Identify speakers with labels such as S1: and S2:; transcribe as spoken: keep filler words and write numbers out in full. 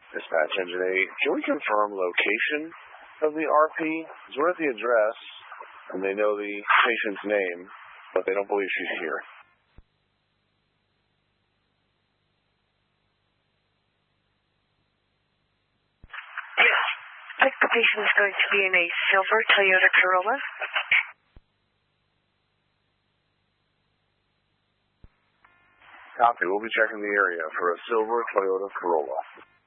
S1: Dispatch Engine eight, can we confirm location of the R P? Because we're at the address, and they know the patient's name, but they don't believe she's here.
S2: Yes. I think the patient is going to be in a silver Toyota Corolla.
S1: Copy. We'll be checking the area for a silver Toyota Corolla.